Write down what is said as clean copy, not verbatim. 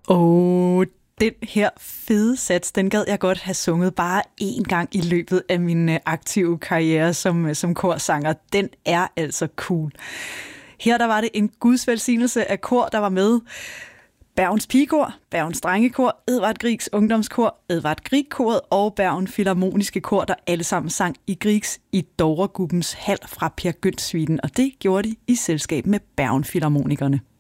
Den her fede sats, den gad jeg godt have sunget bare én gang i løbet af min aktive karriere som korsanger. Den er altså cool. Her der var det en guds velsignelse af kor, der var med. Bergens Pigekor, Bergens Drengekor, Edvard Griegs Ungdomskor, Edvard Grieg-koret og Bergen Filharmoniske Kor, der alle sammen sang i Griegs i Dovregubbens hal fra Per Gynt-suiten, og det gjorde de i selskab med Bergen Filharmonikerne.